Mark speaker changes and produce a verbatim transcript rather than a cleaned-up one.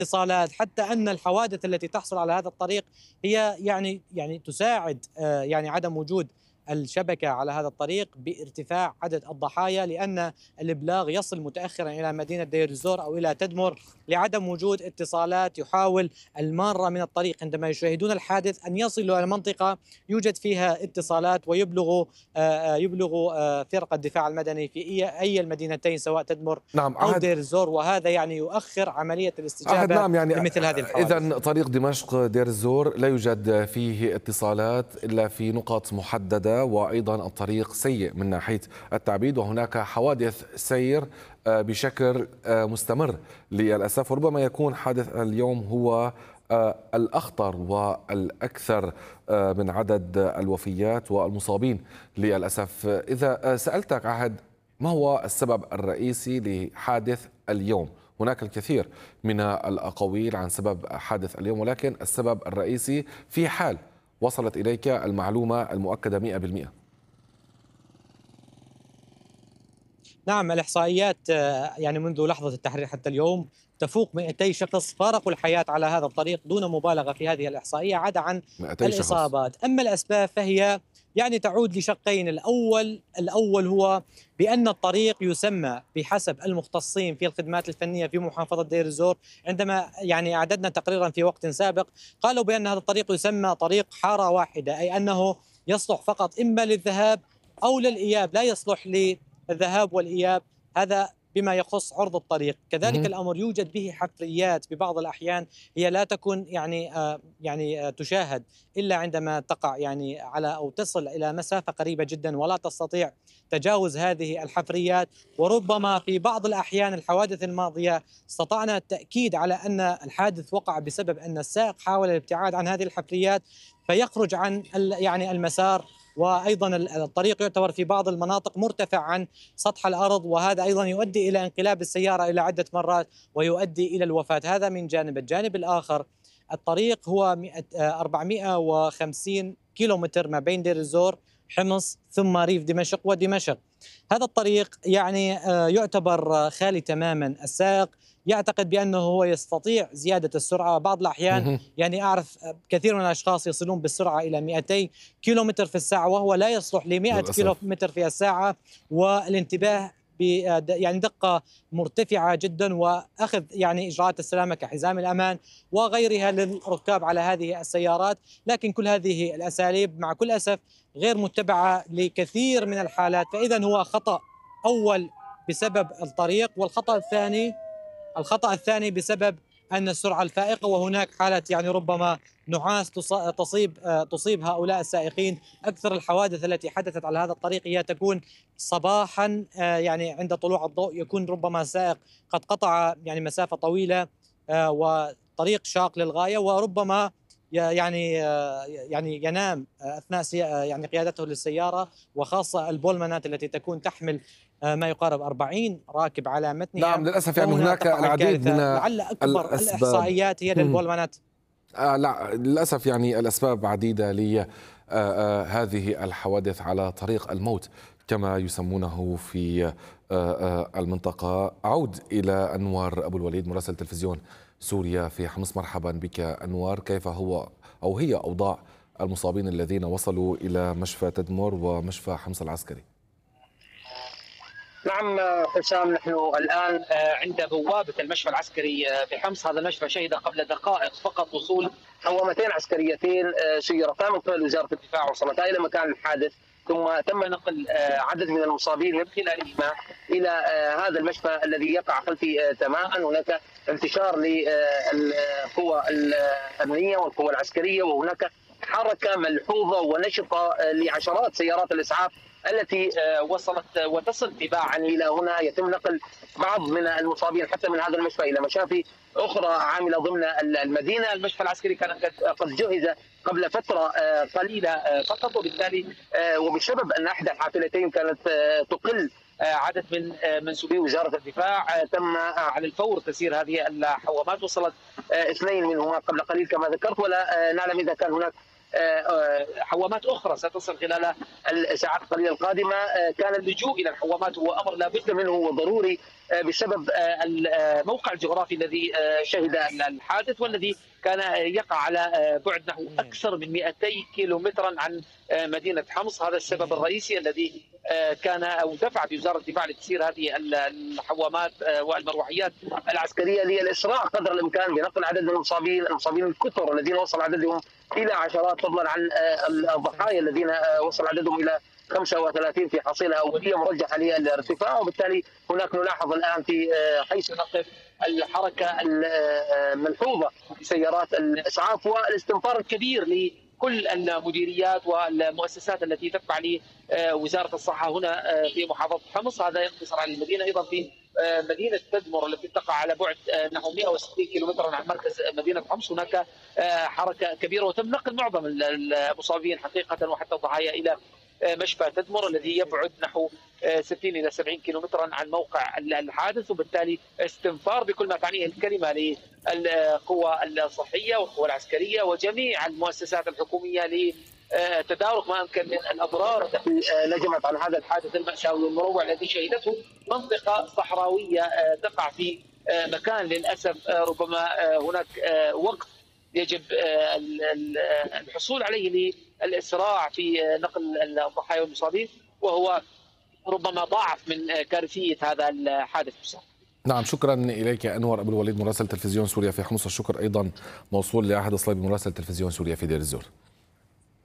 Speaker 1: اتصالات، حتى أن الحوادث التي تحصل على هذا الطريق هي يعني يعني تساعد آه، يعني عدم وجود الشبكة على هذا الطريق بارتفاع عدد الضحايا، لأن الإبلاغ يصل متأخرا إلى مدينة دير الزور أو إلى تدمر لعدم وجود اتصالات. يحاول المارة من الطريق عندما يشاهدون الحادث أن يصلوا إلى منطقة يوجد فيها اتصالات ويبلغوا آه، آه، يبلغوا آه، فرق الدفاع المدني في أي أي المدينتين سواء تدمر
Speaker 2: نعم
Speaker 1: أو
Speaker 2: عهد
Speaker 1: دير الزور، وهذا يعني يؤخر عملية
Speaker 2: عهد
Speaker 1: الاستجابة
Speaker 2: نعم يعني
Speaker 1: لمثل هذه الحوادث.
Speaker 2: إذا طريق دمشق دير الزور لا يوجد فيه اتصالات إلا في نقط محددة، وأيضا الطريق سيء من ناحية التعبيد، وهناك حوادث سير آه، بشكل آه، مستمر للأسف. وربما يكون حادث اليوم هو آه، الأخطر والأكثر آه، من عدد الوفيات والمصابين للأسف. إذا آه، سألتك عهد، ما هو السبب الرئيسي لحادث اليوم؟ هناك الكثير من الأقاويل عن سبب حادث اليوم، ولكن السبب الرئيسي في حال وصلت إليك المعلومة المؤكدة مئة بالمئة.
Speaker 1: نعم، الإحصائيات آه، يعني منذ لحظة التحرير حتى اليوم تفوق مئتي شخص فارقوا الحياة على هذا الطريق دون مبالغة في هذه الإحصائية، عدا عن
Speaker 2: مئتي شخص.
Speaker 1: الإصابات. أما الأسباب فهي يعني تعود لشقين. الأول الأول هو بأن الطريق يسمى بحسب المختصين في الخدمات الفنية في محافظة دير الزور. عندما يعني أعددنا تقريرا في وقت سابق قالوا بأن هذا الطريق يسمى طريق حارة واحدة، أي أنه يصلح فقط إما للذهاب أو للإياب، لا يصلح الذهاب والإياب. هذا بما يخص عرض الطريق. كذلك
Speaker 2: مهم.
Speaker 1: الأمر يوجد به حفريات ببعض الأحيان هي لا تكون يعني آه يعني آه تشاهد إلا عندما تقع يعني على أو تصل إلى مسافة قريبة جدا ولا تستطيع تجاوز هذه الحفريات. وربما في بعض الأحيان الحوادث الماضية استطعنا التأكيد على أن الحادث وقع بسبب أن السائق حاول الابتعاد عن هذه الحفريات فيخرج عن يعني المسار. وايضا الطريق يعتبر في بعض المناطق مرتفع عن سطح الارض، وهذا ايضا يؤدي الى انقلاب السياره الى عده مرات ويؤدي الى الوفاه. هذا من جانب. الجانب الاخر الطريق هو أربعمئة وخمسين كيلومتر ما بين دير الزور حمص ثم ريف دمشق ودمشق. هذا الطريق يعني آه، يعتبر خالي تماما. السائق يعتقد بأنه هو يستطيع زيادة السرعة. بعض الأحيان
Speaker 2: مهم.
Speaker 1: يعني أعرف كثير من الأشخاص يصلون بالسرعة إلى مئتي كيلومتر في الساعة وهو لا يصلح ل مئة
Speaker 2: للأسف.
Speaker 1: كيلومتر في الساعة. والانتباه ب يعني دقة مرتفعة جدا، وأخذ يعني إجراءات السلامة كحزام الأمان وغيرها للركاب على هذه السيارات. لكن كل هذه الأساليب مع كل أسف غير متبعة لكثير من الحالات. فإذا هو خطأ أول بسبب الطريق، والخطأ الثاني الخطأ الثاني بسبب أن السرعة الفائقة. وهناك حالة يعني ربما نعاس تص- تصيب آه، تصيب هؤلاء السائقين. أكثر الحوادث التي حدثت على هذا الطريق هي تكون صباحا، آه، يعني عند طلوع الضوء يكون ربما السائق قد قطع يعني مسافة طويلة آه، وطريق شاق للغاية، وربما ي- يعني آه، يعني ينام آه، أثناء سي- آه، يعني قيادته للسيارة، وخاصة البولمانات التي تكون تحمل آه، ما يقارب أربعين راكب على متنها.
Speaker 2: نعم للأسف، يعني
Speaker 1: وهنا
Speaker 2: هناك
Speaker 1: تقع
Speaker 2: العديد من
Speaker 1: الكارثة. لعل أكبر
Speaker 2: الأسباب.
Speaker 1: الإحصائيات هي للبولمانات.
Speaker 2: آه لا للأسف، يعني الأسباب عديدة لهذه الحوادث على طريق الموت كما يسمونه في آه آه المنطقة. أعود إلى أنور أبو الوليد مراسل تلفزيون سوريا في حمص. مرحبا بك أنور، كيف هو أو هي أوضاع المصابين الذين وصلوا إلى مشفى تدمر ومشفى حمص العسكري؟
Speaker 3: نعم حسام، نحن الآن عند بوابة المشفى العسكري بحمص. هذا المشفى شهد قبل دقائق فقط وصول حوامتين عسكريتين سيرتا من قبل وزارة الدفاع، وصلتا إلى مكان الحادث، ثم تم نقل عدد من المصابين من خلالهما إلى هذا المشفى الذي يقع خلفي تماما. هناك انتشار للقوى الأمنية والقوى العسكرية، وهناك حركة ملحوظة ونشطة لعشرات سيارات الإسعاف التي وصلت وتصل تباعا إلى هنا. يتم نقل بعض من المصابين حتى من هذا المشفى إلى مشافي أخرى عاملة ضمن المدينة. المشفى العسكري كان قد جهز قبل فترة قليلة فقط، وبالتالي وبسبب أن إحدى الحافلتين كانت تقل عدد من منسوبي وزارة الدفاع، تم على الفور تسيير هذه الحوامات. وصلت اثنين منهما قبل قليل كما ذكرت، ولا نعلم إذا كان هناك حوامات أخرى ستصل خلال الساعات القليلة القادمة. كان اللجوء إلى الحوامات هو أمر لا بد منه وضروري بسبب الموقع الجغرافي الذي شهد الحادث، والذي كان يقع على بعد نحو أكثر من مئتي كيلو مترا عن مدينة حمص. هذا السبب الرئيسي الذي كان أو دفع بوزارة الدفاع لتسيير هذه الحوامات والمروحيات العسكرية للإسراع قدر الإمكان بنقل عدد المصابين المصابين الكثر الذين وصل عددهم إلى عشرات، فضلا عن الضحايا الذين وصل عددهم إلى خمسة وثلاثين في حصيلة أولية مرجحة للارتفاع. وبالتالي هناك نلاحظ الآن في حيث نقف الحركة الملحوظة لسيارات الإسعاف والاستنفار الكبير لكل المديريات والمؤسسات التي تتبع لوزارة الصحة هنا في محافظة حمص. هذا يقتصر على المدينة. أيضا في مدينة تدمر التي تقع على بعد نحو مئة وستين كيلومترا عن مركز مدينة حمص هناك حركة كبيرة وتم نقل معظم المصابين حقيقة وحتى الضحايا إلى مشفى تدمر الذي يبعد نحو ستين إلى سبعين كيلومترا عن موقع الحادث، وبالتالي استنفار بكل ما تعنيه الكلمة للقوى الصحية والقوى العسكرية وجميع المؤسسات الحكومية لتدارك ما أمكن من الأضرار التي نجمت عن هذا الحادث المأساوي والمروع الذي شهدته منطقة صحراوية تقع في مكان للأسف ربما هناك وقت يجب الحصول عليه للإسراع في نقل الضحايا والمصابين، وهو ربما ضاعف من كارثية هذا الحادث.
Speaker 2: نعم، شكرا إليك أنور أبو الوليد مراسل تلفزيون سوريا في حمص. الشكر أيضا موصول لأحد الصليبي مراسل تلفزيون سوريا في دير الزور.